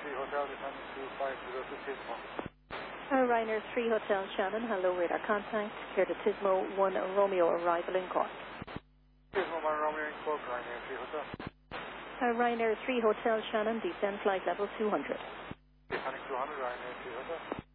Hotel, descending to 50 to Tismo. Ryanair 3 Hotel Shannon, hello, radar contact. Clear to Tismo 1 Romeo, arrival in Cork. Tismo 1 Romeo in Cork, Ryanair 3 Hotel. Ryanair 3 Hotel Shannon, descend flight level 200. Descending 200, Ryanair 3 Hotel.